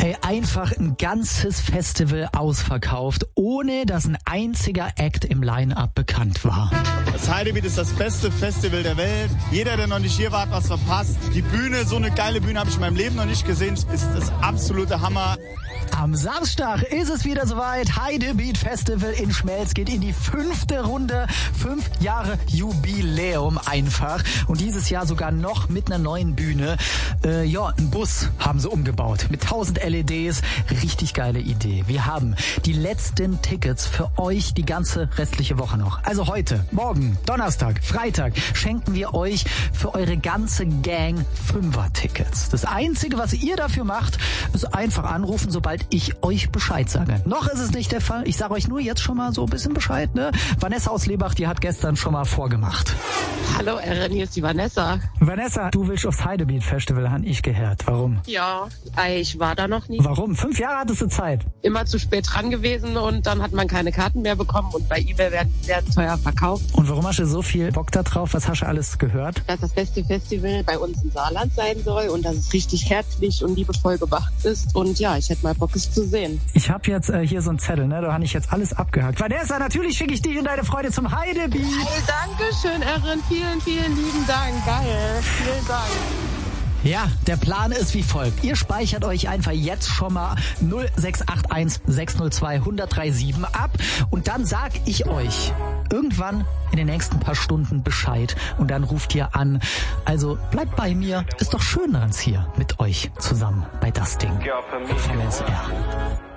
Ey, einfach ein ganzes Festival ausverkauft, ohne dass ein einziger Act im Line-Up bekannt war. Das Heidebeat ist das beste Festival der Welt. Jeder, der noch nicht hier war, hat was verpasst. Die Bühne, so eine geile Bühne habe ich in meinem Leben noch nicht gesehen. Ist das absolute Hammer. Am Samstag ist es wieder soweit. Heidebeat Festival in Schmelz geht in die 5. Runde. 5 Jahre Jubiläum einfach. Und dieses Jahr sogar noch mit einer neuen Bühne. Ein Bus haben sie umgebaut mit 1000 LEDs. Richtig geile Idee. Wir haben die letzten Tickets für euch die ganze restliche Woche noch. Also heute, morgen, Donnerstag, Freitag schenken wir euch für eure ganze Gang 5er-Tickets. Das Einzige, was ihr dafür macht, ist einfach anrufen, sobald ich euch Bescheid sage. Noch ist es nicht der Fall. Ich sage euch nur jetzt schon mal so ein bisschen Bescheid, ne? Vanessa aus Lebach, die hat gestern schon mal vorgemacht. Hallo Erin, hier ist die Vanessa. Vanessa, du willst aufs Heidebeat Festival, han ich gehört. Warum? Ja, ich war da noch nie. Warum? 5 Jahre hattest du Zeit. Immer zu spät dran gewesen und dann hat man keine Karten mehr bekommen und bei eBay werden die sehr teuer verkauft. Und warum hast du so viel Bock da drauf? Was hast du alles gehört? Dass das beste Festival bei uns im Saarland sein soll und dass es richtig herzlich und liebevoll gemacht ist. Und ja, ich hätte mal Bock, es zu sehen. Ich habe jetzt hier so einen Zettel, ne? Da habe ich jetzt alles abgehakt. Vanessa, natürlich schicke ich dich und deine Freunde zum Heidebeat. Hey, danke schön, Erin. Vielen, vielen lieben Dank. Geil. Vielen Dank. Ja, der Plan ist wie folgt. Ihr speichert euch einfach jetzt schon mal 0681 602 1037 ab und dann sag ich euch irgendwann in den nächsten paar Stunden Bescheid und dann ruft ihr an. Also bleibt bei mir. Ist doch schön, hier mit euch zusammen bei das Ding. Vom SR.